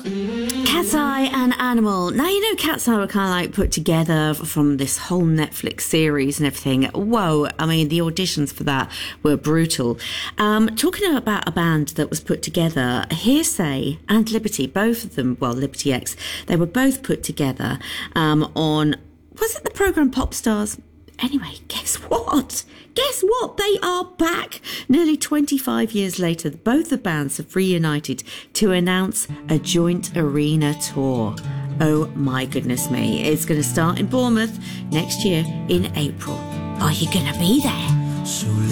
Cat's Eye and Animal. Now, you know, Cat's Eye were kind of like put together from this whole Netflix series and everything. Whoa, I mean, the auditions for that were brutal. Talking about a band that was put together, Hearsay and Liberty, both of them, well, Liberty X, they were both put together on, was it the programme Pop Stars? Anyway, guess what? Guess what? They are back. Nearly 25 years later, both the bands have reunited to announce a joint arena tour. Oh my goodness me. It's going to start in Bournemouth next year in April. Are you going to be there?